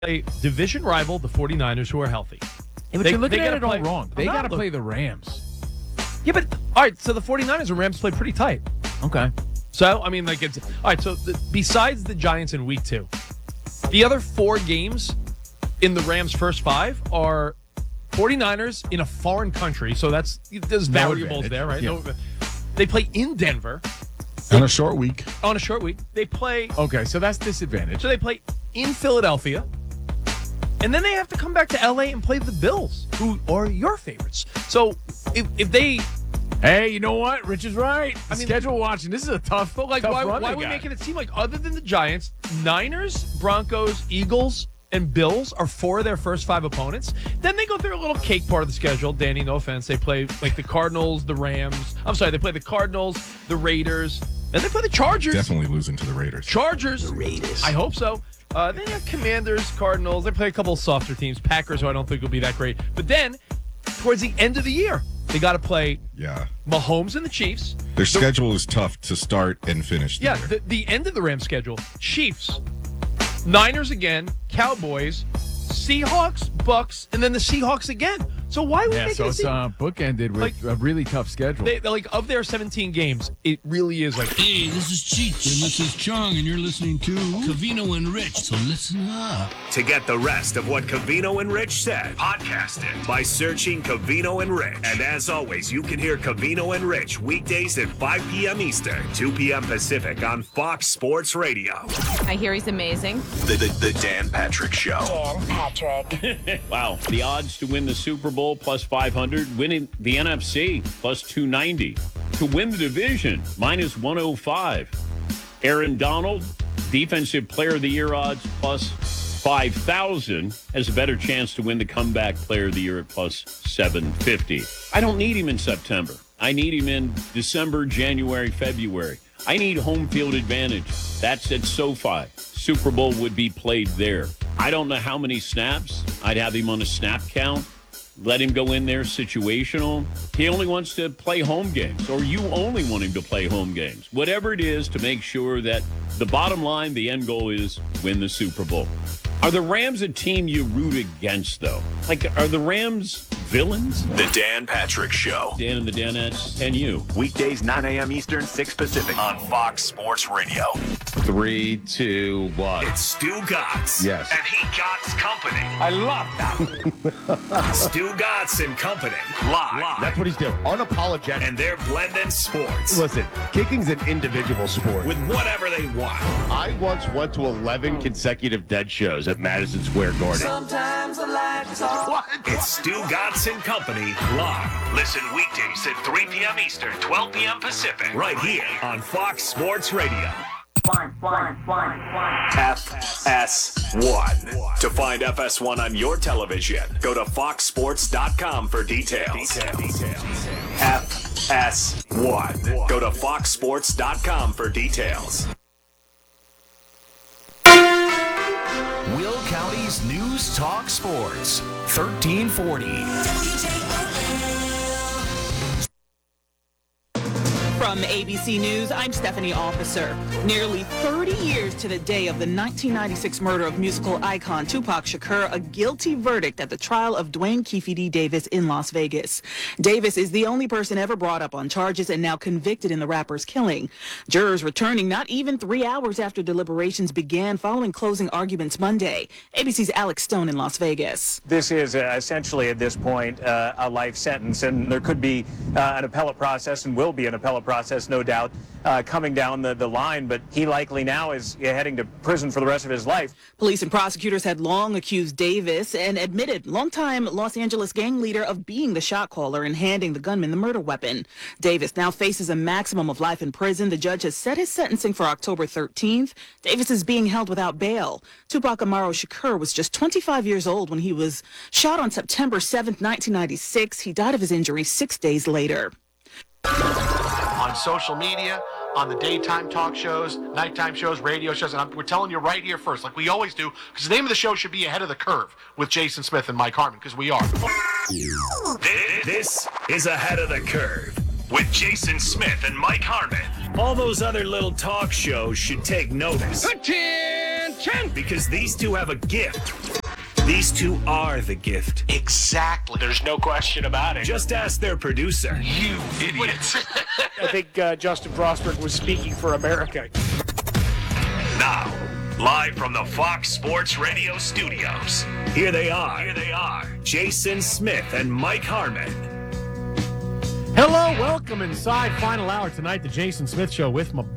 play division rival, the 49ers, who are healthy. Yeah, but you're looking at it all wrong. They got to play the Rams. Yeah, but all right. So the 49ers and Rams play pretty tight. Okay. So I mean, like it's all right. So besides the Giants in week 2, the other 4 games in the Rams' first 5 are 49ers in a foreign country. So there's variables there, right? Yeah. No, they play in Denver On a short week. on a short week. They play. Okay, so that's disadvantage. So they play in Philadelphia. And then they have to come back to LA and play the Bills, who are your favorites. So if they, Hey, you know what? Rich is right. I mean, Schedule watching. This is a tough, but like, tough why run are they we got. making it seem like other than the Giants, Niners, Broncos, Eagles, and Bills are 4 of their first 5 opponents? Then they go through a little cake part of the schedule. Danny, no offense. They play like the Cardinals, the Rams. I'm sorry, they play the Cardinals, the Raiders, and they play the Chargers. Definitely losing to the Raiders. Chargers. The Raiders. I hope so. Then you have Commanders, Cardinals. They play a couple of softer teams. Packers, who I don't think will be that great. But then, towards the end of the year, they got to play Yeah. Mahomes and the Chiefs. Their schedule is tough to start and finish the Yeah, year. the end of the Rams schedule. Chiefs, Niners again, Cowboys, Seahawks, Bucks, and then the Seahawks again. So why would Yeah, they so it's bookended with Like- a really tough schedule. they like of their 17 games, it really is like Hey, this is Cheech, and this is Chong, and you're listening to Covino and Rich, so listen up. To get the rest of what Covino and Rich said, podcast it by searching Covino and Rich. And as always, you can hear Covino and Rich weekdays at 5 p.m. Eastern, 2 p.m. Pacific on Fox Sports Radio. I hear he's amazing. The Dan Patrick Show. Dan Patrick. Wow. The odds to win the Super Bowl plus 500, winning the NFC plus 290, to win the division minus 105. Aaron Donald, Defensive Player of the Year odds plus 5,000, has a better chance to win the Comeback Player of the Year at plus 750. I don't need him in September. I need him in December, January, February. I need home field advantage. That's at SoFi. Super Bowl would be played there. I don't know how many snaps. I'd have him on a snap count. Let him go in there situational. He only wants to play home games, or you only want him to play home games. Whatever it is to make sure that the bottom line, the end goal is win the Super Bowl. Are the Rams a team you root against, though? Like, are the Rams villains? The Dan Patrick Show. Dan and the Danettes and you. Weekdays, 9 a.m. Eastern, 6 Pacific on Fox Sports Radio. 3, 2, 1. It's Stu Gatz. Yes. And he Gatz Company. I love that. Stu Gatz and Company. Live. That's what he's doing. Unapologetic. And they're blending sports Listen, kicking's an individual sport. with whatever they want. I once went to 11 consecutive dead shows at Madison Square Garden. What? It's Stu Gatz and Company live. Listen weekdays at 3 p.m. Eastern, 12 p.m. Pacific. Right here on Fox Sports Radio. FS1. To find FS1 on your television, go to foxsports.com for details. FS1. Go to foxsports.com for details. Will County's News Talk Sports, 1340. From ABC News, I'm Stephanie Officer. Nearly 30 years to the day of the 1996 murder of musical icon Tupac Shakur, a guilty verdict at the trial of Dwayne Keefe D. Davis in Las Vegas. Davis is the only person ever brought up on charges and now convicted in the rapper's killing. Jurors returning not even 3 hours after deliberations began following closing arguments Monday. ABC's Alex Stone in Las Vegas. This is essentially at this point a life sentence, and there could be an appellate process and will be an appellate process, no doubt, coming down the line, but he likely now is heading to prison for the rest of his life. Police and prosecutors had long accused Davis and admitted longtime Los Angeles gang leader of being the shot caller and handing the gunman the murder weapon. Davis now faces a maximum of life in prison. The judge has set his sentencing for October 13th. Davis is being held without bail. Tupac Amaru Shakur was just 25 years old when he was shot on September 7th, 1996. He died of his injuries 6 days later. On social media, on the daytime talk shows, nighttime shows, radio shows, and we're telling you right here first, like we always do, because the name of the show should be Ahead of the Curve with Jason Smith and Mike Harmon, because we are. This is Ahead of the Curve with Jason Smith and Mike Harmon. All those other little talk shows should take notice. Attention! chance. Because these two have a gift. These two are the gift. Exactly. There's no question about it. Just ask their producer. You idiots. I think Justin Frostberg was speaking for America. Now, live from the Fox Sports Radio studios, here they are, Jason Smith and Mike Harmon. Hello, welcome inside final hour tonight, the Jason Smith Show with my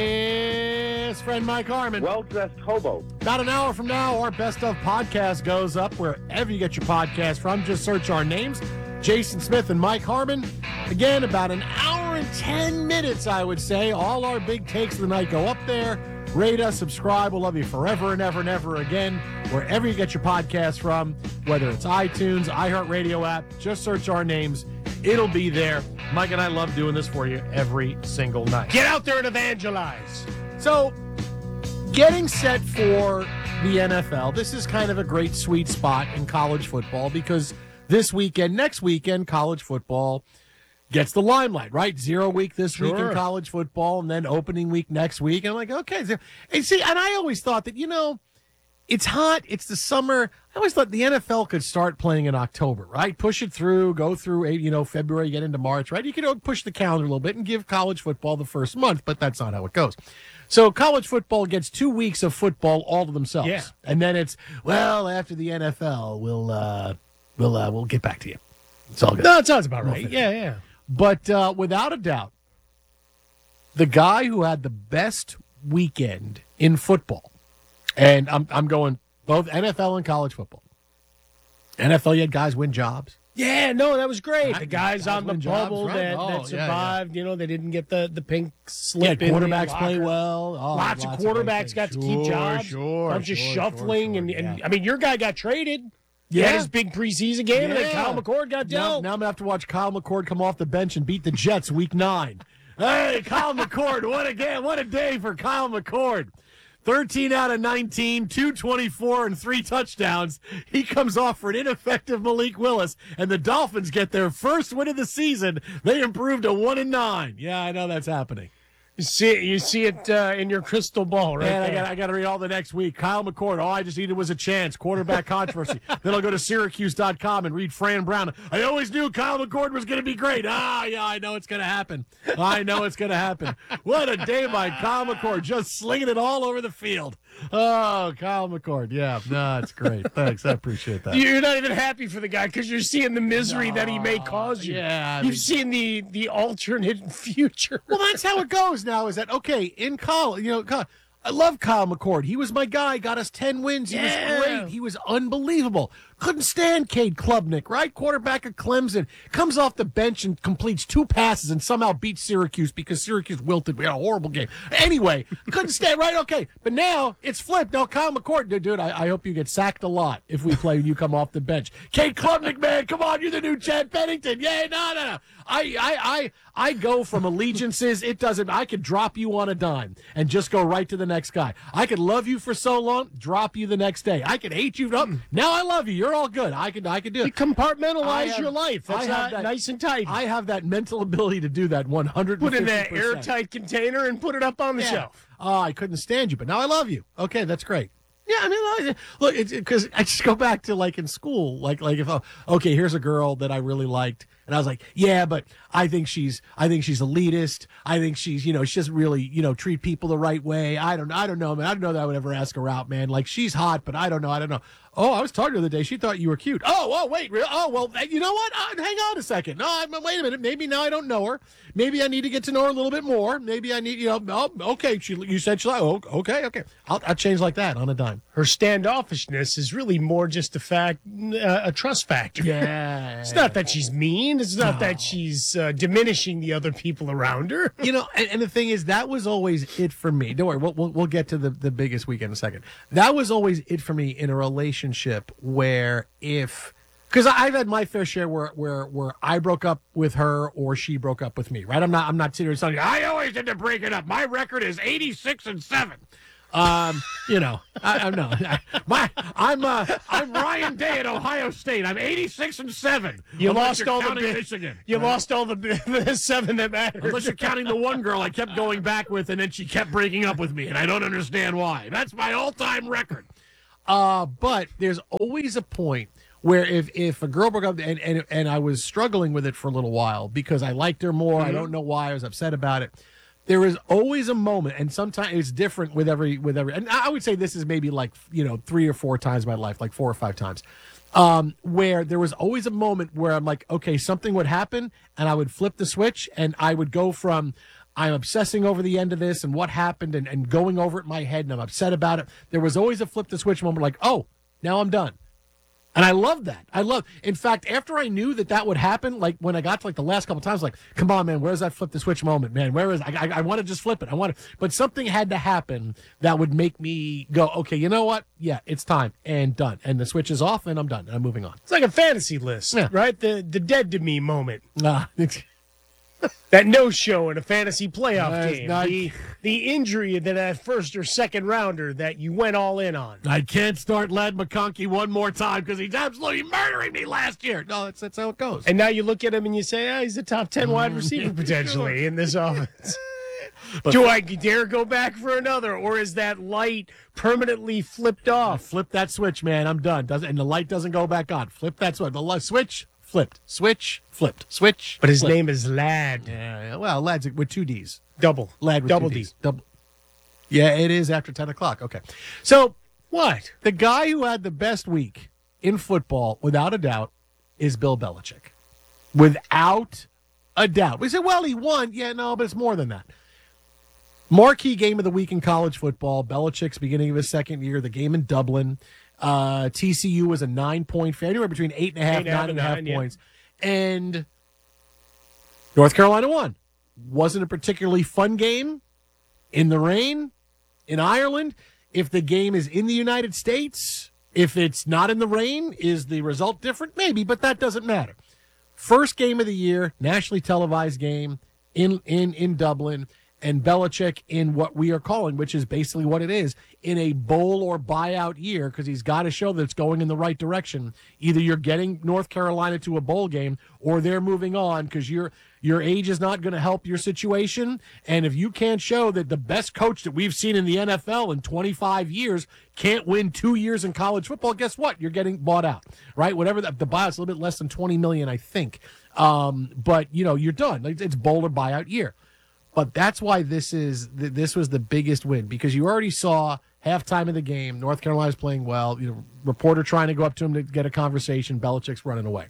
best friend Mike Harmon. Well-dressed hobo. About an hour from now, our Best Of podcast goes up wherever you get your podcast from. Just search our names, Jason Smith and Mike Harmon. Again, about an hour and 10 minutes, I would say. All our big takes of the night go up there. Rate us, subscribe. We'll love you forever and ever and ever again. Wherever you get your podcast from, whether it's iTunes, iHeartRadio app, just search our names. It'll be there. Mike and I love doing this for you every single night. Get out there and evangelize. So, getting set for the NFL, this is kind of a great sweet spot in college football because this weekend, next weekend, college football gets the limelight, right? 0 week this week in college football and then opening week next week. And I'm like, okay. And see, and I always thought that, it's hot. It's the summer. I always thought the NFL could start playing in October, right? Push it through, go through, February, get into March, right? You could push the calendar a little bit and give college football the first month, but that's not how it goes. So college football gets 2 weeks of football all to themselves. Yeah. And then it's, after the NFL, we'll get back to you. It's all good. No, it sounds about right. Yeah. But without a doubt, the guy who had the best weekend in football, and I'm going both NFL and college football. NFL, you had guys win jobs. Yeah, no, that was great. The guys on the bubble jobs, right? that survived, they didn't get the pink slip Yeah, in. quarterbacks play well. Lots of quarterbacks got to keep jobs. Bunch of shuffling. And I mean, your guy got traded. He had his big preseason game, and then Kyle McCord got dealt. Now I'm going to have to watch Kyle McCord come off the bench and beat the Jets week 9. Hey, Kyle McCord, what a day for Kyle McCord. 13 out of 19, 224, and 3 touchdowns. He comes off for an ineffective Malik Willis, and the Dolphins get their first win of the season. They improved to 1-9. Yeah, I know that's happening. You see it in your crystal ball, right? Man, I got to read all the next week. Kyle McCord, all I just needed was a chance. Quarterback controversy. Then I'll go to Syracuse.com and read Fran Brown. I always knew Kyle McCord was going to be great. Yeah, I know it's going to happen. What a day by Kyle McCord, just slinging it all over the field. Oh, Kyle McCord. Yeah, no, it's great. Thanks. I appreciate that. You're not even happy for the guy because you're seeing the misery that he may cause you. Yeah. You've seen the alternate future. Well, that's how it goes now, is that, okay, in college, I love Kyle McCord. He was my guy, got us 10 wins. He was great. He was unbelievable. Couldn't stand Cade Klubnik, right? Quarterback of Clemson. Comes off the bench and completes 2 passes and somehow beats Syracuse because Syracuse wilted. We had a horrible game. Anyway, couldn't stand, right? Okay. But now it's flipped. Now Kyle McCord, dude, I hope you get sacked a lot if we play and you come off the bench. Cade Klubnik, man, come on. You're the new Chad Pennington. Yeah, no. I go from allegiances. I could drop you on a dime and just go right to the next guy. I could love you for so long, drop you the next day. I could hate you. Now I love you. You're all good. I could do it. You compartmentalize your life. That's nice and tight. I have that mental ability to do that 100%. Put in that airtight container and put it up on the shelf. Oh, I couldn't stand you, but now I love you. Okay, that's great. Yeah, I mean, look, because I just go back to in school, if okay, here's a girl that I really liked, and I was like, yeah, but I think she's elitist. I think she's, she doesn't really, treat people the right way. I don't know, man. I don't know that I would ever ask her out, man. She's hot, but I don't know. Oh, I was talking to her the other day. She thought you were cute. Oh, wait. Oh, well, you know what? Hang on a second. No, wait a minute. Maybe now I don't know her. Maybe I need to get to know her a little bit more. Maybe I need, okay. You said she like, okay. I'll change like that on a dime. Her standoffishness is really more just a trust factor. Yeah. It's not that she's mean. It's not that she's diminishing the other people around her. And the thing is, that was always it for me. Don't worry. We'll get to the biggest weekend in a second. That was always it for me in a relationship where because I've had my fair share where I broke up with her or she broke up with me, right? I'm not sitting here saying I always end up breaking up. My record is 86-7. I'm Ryan Day at Ohio State. I'm 86-7. You lost all Michigan. You lost all the 7 that mattered. Unless you're counting the one girl I kept going back with, and then she kept breaking up with me, and I don't understand why. That's my all-time record. But there's always a point where if a girl broke up, and I was struggling with it for a little while because I liked her more, I don't know why, I was upset about it. There is always a moment, and sometimes it's different with every, and I would say this is maybe 3 or 4 times in my life, like 4 or 5 times, where there was always a moment where I'm like, okay, something would happen, and I would flip the switch, and I would go from I'm obsessing over the end of this and what happened and going over it in my head, and I'm upset about it. There was always a flip the switch moment, like, oh, now I'm done. And I love that. In fact, after I knew that would happen, like when I got to the last couple times, like, come on, man, where's that flip the switch moment, man? Where is I want to just flip it. But something had to happen that would make me go, okay, you know what? Yeah, it's time and done. And the switch is off and I'm done. And I'm moving on. It's like a fantasy list, right? The dead to me moment. That no-show in a fantasy playoff game. The injury that first or second rounder that you went all in on. I can't start Ladd McConkey one more time because he's absolutely murdering me last year. No, that's how it goes. And now you look at him and you say, he's a top 10 wide receiver potentially in this offense. Do I dare go back for another, or is that light permanently flipped off? Flip that switch, man. I'm done. And the light doesn't go back on. Flip that switch. The switch. Flipped. Switch. Flipped. Switch. But his flipped. name is Ladd. Yeah. Well, Ladd's with 2 Ds. Double. Ladd with double 2 D. Ds. Double. Yeah, it is after 10 o'clock. Okay. So, what? The guy who had the best week in football, without a doubt, is Bill Belichick. Without a doubt. We said, well, he won. Yeah, no, but it's more than that. Marquee game of the week in college football. Belichick's beginning of his second year. The game in Dublin. TCU was a 9-point favorite, anywhere between 8.5, 9.5 points. And North Carolina won. Wasn't a particularly fun game in the rain in Ireland. If the game is in the United States, if it's not in the rain, is the result different? Maybe, but that doesn't matter. First game of the year, nationally televised game in Dublin. And Belichick in what we are calling, which is basically what it is, in a bowl or buyout year, because he's got to show that it's going in the right direction. Either you're getting North Carolina to a bowl game, or they're moving on because your age is not going to help your situation. And if you can't show that the best coach that we've seen in the NFL in 25 years can't win 2 years in college football, guess what? You're getting bought out, right? Whatever the buyout's a little bit less than $20 million, I think. But you're done. It's bowl or buyout year. But that's why this was the biggest win, because you already saw halftime of the game. North Carolina's playing well. Reporter trying to go up to him to get a conversation. Belichick's running away.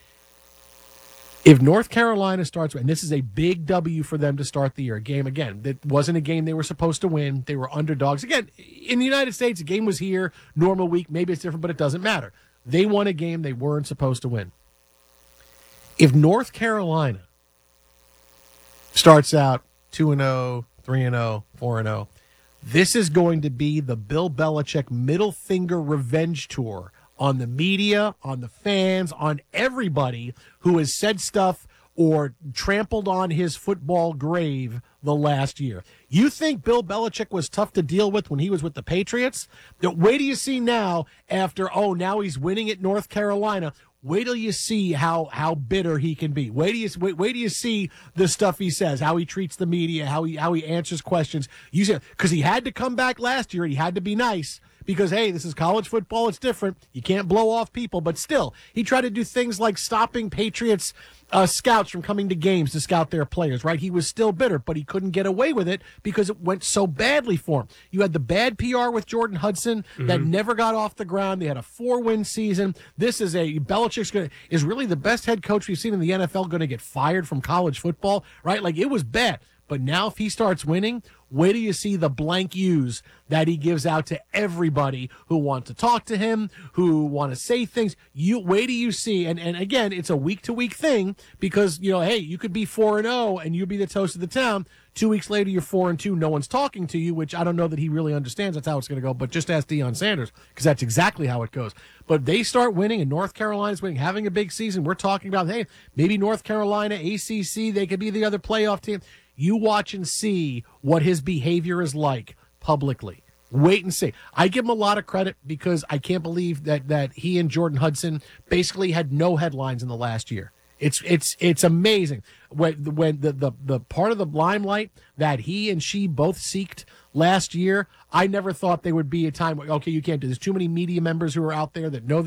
If North Carolina starts, and this is a big W for them to start the year, a game, again, that wasn't a game they were supposed to win. They were underdogs. Again, in the United States, the game was here, normal week. Maybe it's different, but it doesn't matter. They won a game they weren't supposed to win. If North Carolina starts out 2-0, 3-0, 4-0. This is going to be the Bill Belichick middle finger revenge tour on the media, on the fans, on everybody who has said stuff or trampled on his football grave the last year. You think Bill Belichick was tough to deal with when he was with the Patriots? Wait till you see now after, now he's winning at North Carolina. Wait till you see how bitter he can be. Wait till you see the stuff he says, how he treats the media, how he answers questions. You see, because he had to come back last year. He had to be nice because, hey, this is college football. It's different. You can't blow off people. But still, he tried to do things like stopping Patriots scouts from coming to games to scout their players, right? He was still bitter, but he couldn't get away with it because it went so badly for him. You had the bad PR with Jordan Hudson that never got off the ground. They had a 4-win season. This is Belichick's is really the best head coach we've seen in the NFL going to get fired from college football, right? Like, it was bad. But now if he starts winning, wait till you see the blank U's that he gives out to everybody who want to talk to him, who want to say things. Wait till you see, and again, it's a week-to-week thing because, hey, you could be 4-0 and you'd be the toast of the town. 2 weeks later, you're 4-2. No one's talking to you, which I don't know that he really understands. That's how it's going to go. But just ask Deion Sanders because that's exactly how it goes. But they start winning, and North Carolina's winning, having a big season. We're talking about, hey, maybe North Carolina, ACC, they could be the other playoff team. You watch and see what his behavior is like publicly. Wait and see. I give him a lot of credit because I can't believe that he and Jordan Hudson basically had no headlines in the last year. It's amazing when the part of the limelight that he and she both seeked last year. I never thought there would be a time where, okay, you can't do this. Too many media members who are out there that know